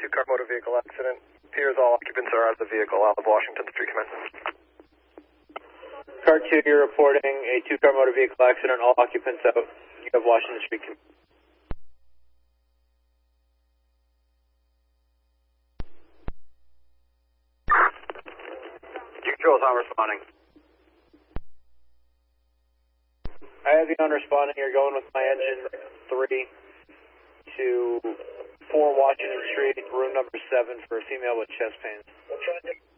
two-car motor vehicle accident. Appears all occupants are out of the vehicle. Out of Washington Street, come in. Car 2, you're reporting a two-car motor vehicle accident. All occupants out of Washington Street. Controls on responding. I have you on responding. You're going with my engine 3 to 4 Washington Street, room number 7 for a female with chest pains.